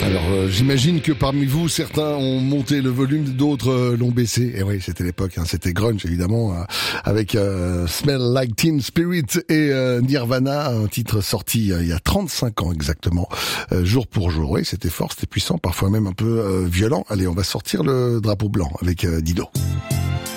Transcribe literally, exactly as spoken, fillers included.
Alors euh, j'imagine que parmi vous, certains ont monté le volume, d'autres euh, l'ont baissé. Et oui, c'était l'époque, hein, c'était grunge évidemment, euh, avec euh, Smell Like Teen Spirit et euh, Nirvana, un titre sorti euh, il y a trente-cinq ans exactement, euh, jour pour jour. Oui, c'était fort, c'était puissant, parfois même un peu euh, violent. Allez, on va sortir le drapeau blanc avec euh, Dido.